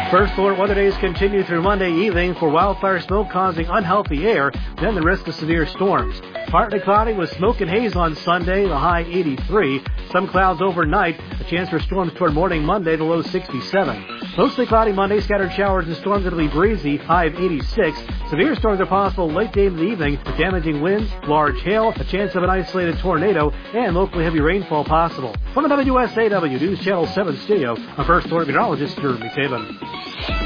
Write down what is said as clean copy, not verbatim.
First alert weather days continue through Monday evening for wildfire smoke causing unhealthy air, then the risk of severe storms. Partly cloudy with smoke and haze on Sunday, the high 83. Some clouds overnight, a chance for storms toward morning Monday, the low 67. Mostly cloudy Monday, scattered showers and storms. It'll be breezy, high of 86. Severe storms are possible late day in the evening with damaging winds, large hail, a chance of an isolated tornado, and locally heavy rainfall possible. From the WSAW News Channel 7 studio, I'm First Alert meteorologist Jeremy Taven.